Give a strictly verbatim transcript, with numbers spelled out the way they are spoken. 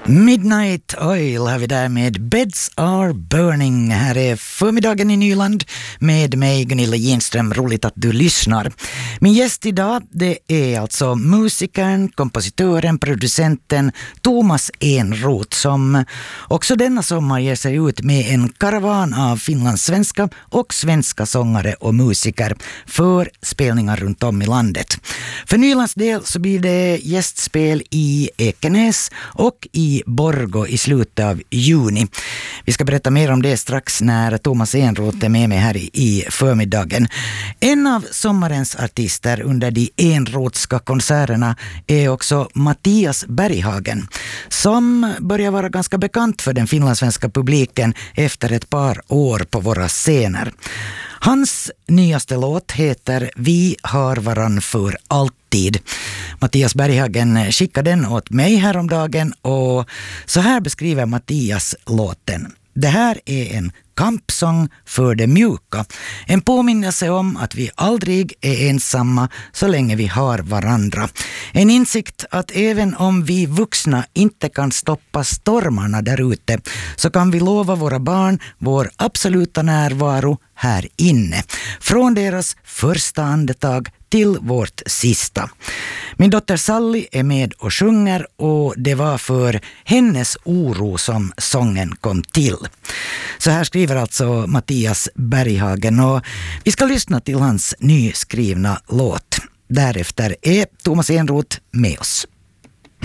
Midnight Oil har vi där med Beds Are Burning. Här är förmiddagen i Nyland med mig Gunilla Ginström. Roligt att du lyssnar. Min gäst idag, det är alltså musikern, kompositören, producenten Thomas Enroth, som också denna sommar ger sig ut med en karavan av finlandssvenska och svenska sångare och musiker för spelningar runt om i landet. För Nylands del så blir det gästspel i Ekenäs och i Borgå i slutet av juni. Vi ska berätta mer om det strax när Thomas Enroth är med mig här i, i förmiddagen. En av sommarens artister under de Enrothska konserterna är också Mattias Berghagen, som börjar vara ganska bekant för den finlandssvenska publiken efter ett par år på våra scener. Hans nyaste låt heter Vi har varann för alltid. Mattias Berghagen skickade den åt mig häromdagen och så här beskriver Mattias låten. Det här är en kampsång för det mjuka. En påminnelse om att vi aldrig är ensamma så länge vi har varandra. En insikt att även om vi vuxna inte kan stoppa stormarna där ute så kan vi lova våra barn vår absoluta närvaro här inne. Från deras första andetag till vårt sista. Min dotter Sally är med och sjunger och det var för hennes oro som sången kom till. Så här skriver alltså Mattias Berghagen och vi ska lyssna till hans nyskrivna låt. Därefter är Thomas Enroth med oss.